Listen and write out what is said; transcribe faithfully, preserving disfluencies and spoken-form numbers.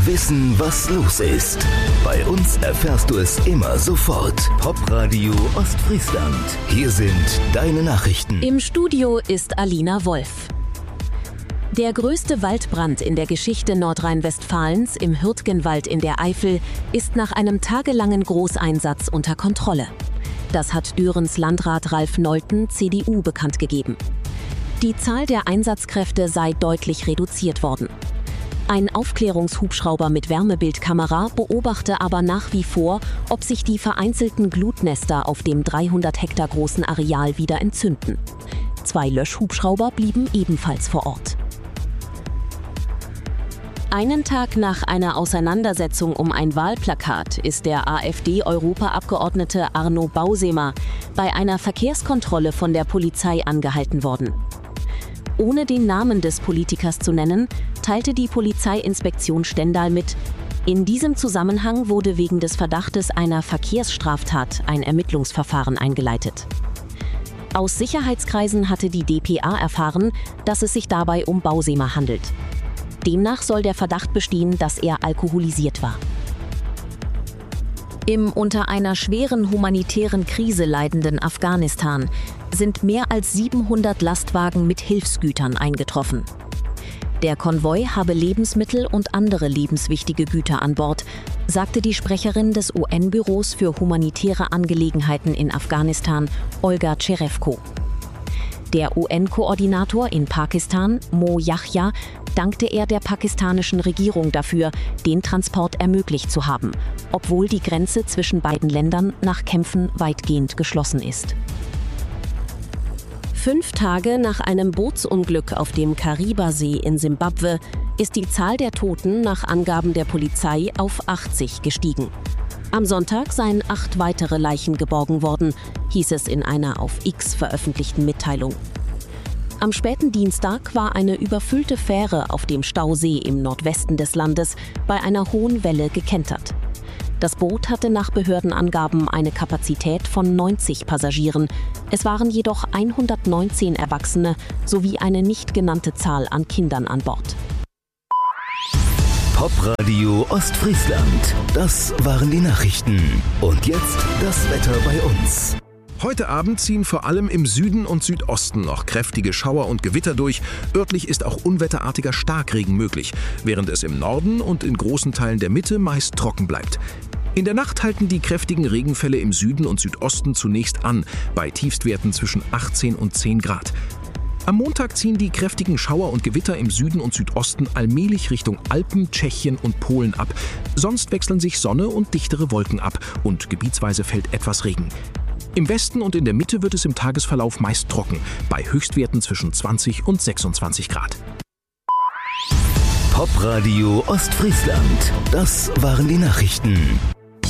Wissen, was los ist. Bei uns erfährst du es immer sofort. Popradio Ostfriesland. Hier sind deine Nachrichten. Im Studio ist Alina Wolf. Der größte Waldbrand in der Geschichte Nordrhein-Westfalens im Hürtgenwald in der Eifel ist nach einem tagelangen Großeinsatz unter Kontrolle. Das hat Dürens Landrat Ralf Nolten, C D U, bekannt gegeben. Die Zahl der Einsatzkräfte sei deutlich reduziert worden. Ein Aufklärungshubschrauber mit Wärmebildkamera beobachte aber nach wie vor, ob sich die vereinzelten Glutnester auf dem dreihundert Hektar großen Areal wieder entzünden. Zwei Löschhubschrauber blieben ebenfalls vor Ort. Einen Tag nach einer Auseinandersetzung um ein Wahlplakat ist der AfD-Europaabgeordnete Arno Bausemer bei einer Verkehrskontrolle von der Polizei angehalten worden. Ohne den Namen des Politikers zu nennen, teilte die Polizeiinspektion Stendal mit: In diesem Zusammenhang wurde wegen des Verdachtes einer Verkehrsstraftat ein Ermittlungsverfahren eingeleitet. Aus Sicherheitskreisen hatte die D P A erfahren, dass es sich dabei um Bausemer handelt. Demnach soll der Verdacht bestehen, dass er alkoholisiert war. Im unter einer schweren humanitären Krise leidenden Afghanistan sind mehr als siebenhundert Lastwagen mit Hilfsgütern eingetroffen. Der Konvoi habe Lebensmittel und andere lebenswichtige Güter an Bord, sagte die Sprecherin des U N-Büros für humanitäre Angelegenheiten in Afghanistan, Olga Cherevko. Der U N-Koordinator in Pakistan, Mo Yahya, dankte er der pakistanischen Regierung dafür, den Transport ermöglicht zu haben, obwohl die Grenze zwischen beiden Ländern nach Kämpfen weitgehend geschlossen ist. Fünf Tage nach einem Bootsunglück auf dem Kariba-See in Simbabwe ist die Zahl der Toten nach Angaben der Polizei auf achtzig gestiegen. Am Sonntag seien acht weitere Leichen geborgen worden, hieß es in einer auf X veröffentlichten Mitteilung. Am späten Dienstag war eine überfüllte Fähre auf dem Stausee im Nordwesten des Landes bei einer hohen Welle gekentert. Das Boot hatte nach Behördenangaben eine Kapazität von neunzig Passagieren. Es waren jedoch hundertneunzehn Erwachsene sowie eine nicht genannte Zahl an Kindern an Bord. Popradio Ostfriesland. Das waren die Nachrichten. Und jetzt das Wetter bei uns. Heute Abend ziehen vor allem im Süden und Südosten noch kräftige Schauer und Gewitter durch. Örtlich ist auch unwetterartiger Starkregen möglich, während es im Norden und in großen Teilen der Mitte meist trocken bleibt. In der Nacht halten die kräftigen Regenfälle im Süden und Südosten zunächst an, bei Tiefstwerten zwischen achtzehn und zehn Grad. Am Montag ziehen die kräftigen Schauer und Gewitter im Süden und Südosten allmählich Richtung Alpen, Tschechien und Polen ab. Sonst wechseln sich Sonne und dichtere Wolken ab und gebietsweise fällt etwas Regen. Im Westen und in der Mitte wird es im Tagesverlauf meist trocken, bei Höchstwerten zwischen zwanzig und sechsundzwanzig Grad. Popradio Ostfriesland. Das waren die Nachrichten.